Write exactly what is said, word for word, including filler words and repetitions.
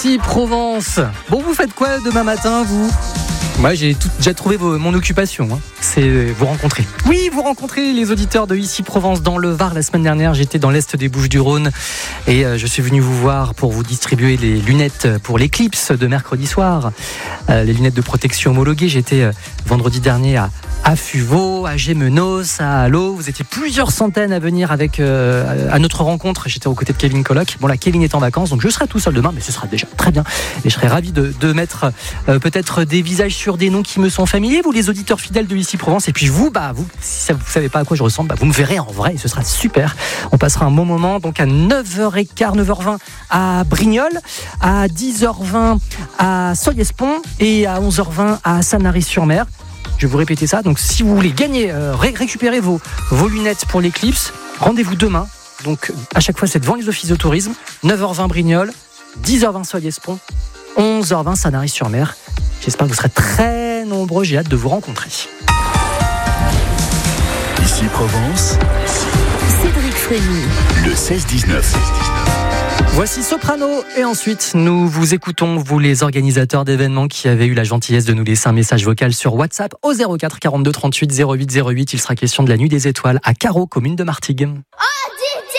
Ici Provence. Bon, vous faites quoi demain matin, vous ? Moi, j'ai tout, déjà trouvé vos, mon occupation. Hein. C'est vous rencontrer. Oui, vous rencontrez les auditeurs de Ici Provence dans le Var. La semaine dernière, j'étais dans l'Est des Bouches-du-Rhône et euh, je suis venu vous voir pour vous distribuer les lunettes pour l'éclipse de mercredi soir. Euh, les lunettes de protection homologuées. J'étais euh, vendredi dernier à à Fuveau, à Gémenos, à Allo. Vous étiez plusieurs centaines à venir avec euh, à notre rencontre. J'étais aux côtés de Kevin Colloc. Bon là, Kevin est en vacances, donc je serai tout seul demain, mais ce sera déjà très bien. Et je serai ravi de, de mettre euh, peut-être des visages sur des noms qui me sont familiers, vous les auditeurs fidèles de Ici Provence. Et puis vous, bah vous, si ça, vous savez pas à quoi je ressemble, bah, vous me verrez en vrai et ce sera super. On passera un bon moment, donc à neuf heures quinze, neuf heures vingt à Brignoles, à dix heures vingt à Solliès-Pont et à onze heures vingt à Sanary-sur-Mer. Je vais vous répéter ça. Donc, si vous voulez gagner, euh, ré- récupérer vos, vos lunettes pour l'éclipse, rendez-vous demain. Donc, à chaque fois, c'est devant les offices de tourisme. neuf heures vingt Brignoles, dix heures vingt Solliès-Pont, onze heures vingt Sanary-sur-Mer. J'espère que vous serez très nombreux. J'ai hâte de vous rencontrer. Ici Provence. Cédric Frémy. Le seize dix-neuf. Voici Soprano et ensuite nous vous écoutons, vous les organisateurs d'événements qui avez eu la gentillesse de nous laisser un message vocal sur WhatsApp au zéro quatre quarante-deux trente-huit zéro huit zéro huit. Il sera question de la Nuit des Étoiles à Carreau, commune de Martigues. Oh, D J